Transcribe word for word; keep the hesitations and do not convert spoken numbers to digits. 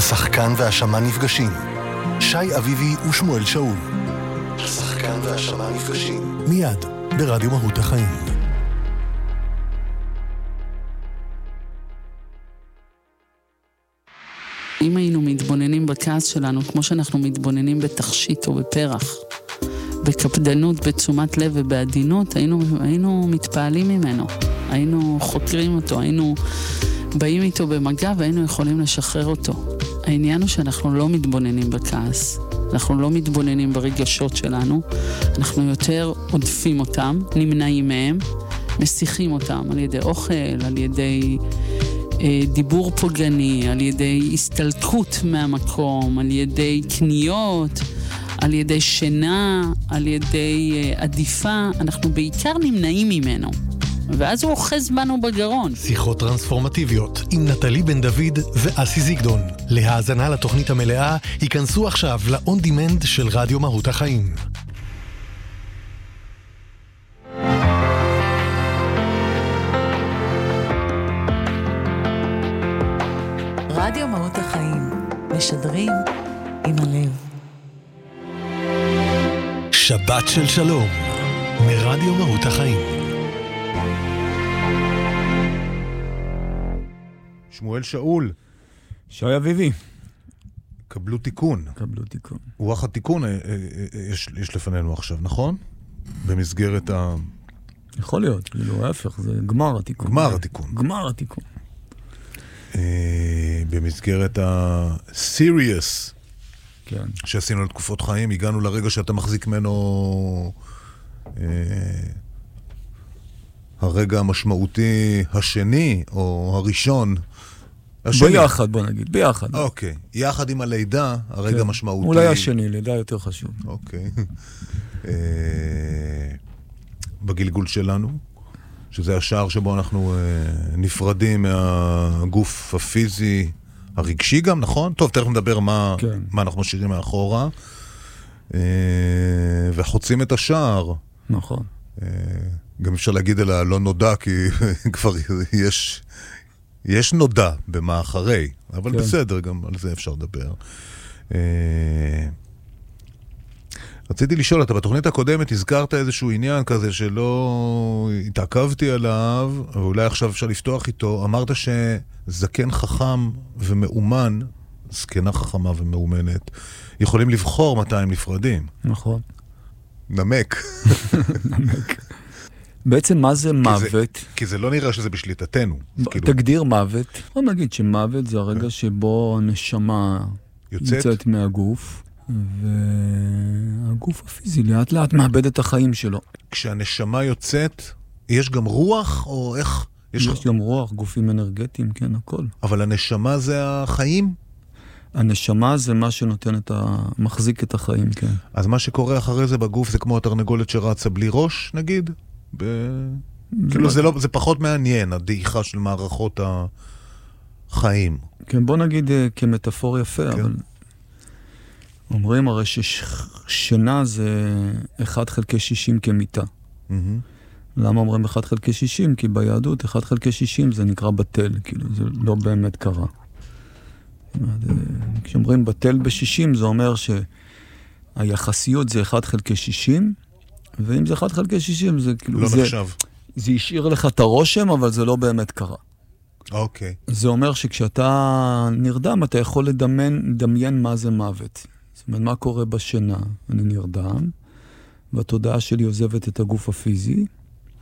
השחקן והשמן נפגשים. שי אביבי ושמואל שאול. השחקן והשמן נפגשים. מיד ברדיו מהות החיים. אם היינו מתבוננים בכעס שלנו כמו שאנחנו מתבוננים בתכשיט או בפרח, בקפדנות, בתשומת לב ובעדינות, היינו, היינו מתפעלים ממנו, היינו חוקרים אותו, היינו באים איתו במגע והיינו יכולים לשחרר אותו. העניין הוא שאנחנו לא מתבוננים בכעס, אנחנו לא מתבוננים ברגשות שלנו, אנחנו יותר עודפים אותם, נמנעים מהם, מסיחים אותם על ידי אוכל, על ידי אה, דיבור פוגעני, על ידי הסתלקות מהמקום, על ידי קניות, על ידי שינה, על ידי אה, עדיפה, אנחנו בעיקר נמנעים ממנו. ואז הוא אוחז בנו בגרון. שיחות טרנספורמטיביות עם נטלי בן דוד ואסי זיגדון. להאזנה לתוכנית המלאה, היכנסו עכשיו ל-on demand של רדיו מהות החיים. רדיו מהות החיים, משדרים עם הלב. שבת של שלום, מרדיו מהות החיים. שמואל שאול, שי אביבי. קבלו תיקון. קבלו תיקון. רוח התיקון יש, יש לפנינו עכשיו, נכון? במסגרת ה... יכול להיות, כאילו ההפך, זה גמר התיקון. גמר התיקון. גמר התיקון. במסגרת ה-serious כן. שעשינו לתקופות חיים, הגענו לרגע שאתה מחזיק ממנו הרגע המשמעותי השני, או הראשון, השני. ביחד, בוא נגיד, ביחד. אוקיי. יחד עם הלידה, הרגע כן. משמעותי. אולי השני, לידה יותר חשוב. אוקיי. בגלגול שלנו, שזה השער שבו אנחנו נפרדים מהגוף הפיזי, הרגשי גם, נכון? טוב, תכף נדבר מה, כן. מה אנחנו משאירים מאחורה. וחוצים את השער. נכון. גם אפשר להגיד אליה לא נודע, כי כבר יש, יש נודע במה אחרי, אבל כן. בסדר, גם על זה אפשר לדבר. רציתי לשאול, אתה בתוכנית הקודמת הזכרת איזשהו עניין כזה שלא התעכבתי עליו, ואולי עכשיו אפשר לפתוח איתו. אמרת שזקן חכם ומאומן, זקנה חכמה ומאומנת, יכולים לבחור מתי הם נפרדים. נכון. נמק. נמק. בעצם מה זה מוות? כי זה, כי זה לא נראה שזה בשליטתנו. כאילו... תגדיר מוות. בוא נגיד שמוות זה הרגע שבו הנשמה יוצאת, יוצאת מהגוף, והגוף הפיזי לאט לאט מאבד את החיים שלו. כשהנשמה יוצאת, יש גם רוח או איך? יש, יש גם רוח, גופים אנרגטיים, כן, הכל. אבל הנשמה זה החיים? הנשמה זה מה שנותן את ה... מחזיק את החיים, כן. אז מה שקורה אחרי זה בגוף זה כמו התרנגולת שרצה בלי ראש, נגיד? ב... כאילו זה, לא, זה פחות מעניין, הדעיכה של מערכות החיים. כן, בוא נגיד כמטאפור יפה, כן. אבל... אומרים הרי ששינה זה אחד חלקי שישים כמיטה. Mm-hmm. למה אומרים אחד חלקי שישים? כי ביהדות אחד חלקי שישים זה נקרא בטל, כאילו זה לא באמת קרה. כשאומרים בטל ב-שישים זה אומר שהיחסיות זה אחד חלקי שישים, ואם זה אחד חלקי שישים זה כאילו... לא זה, נחשב. זה השאיר לך את הרושם, אבל זה לא באמת קרה. אוקיי. זה אומר שכשאתה נרדם אתה יכול לדמיין, לדמיין מה זה מוות. זאת אומרת, מה קורה בשינה? אני נרדם, והתודעה שלי עוזבת את הגוף הפיזי,